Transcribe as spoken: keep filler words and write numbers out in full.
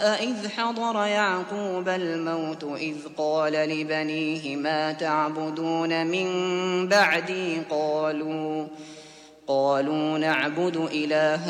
إذ حضر يعقوب الموت إذ قال لبنيه ما تعبدون من بعدي قالوا قالوا نعبد إله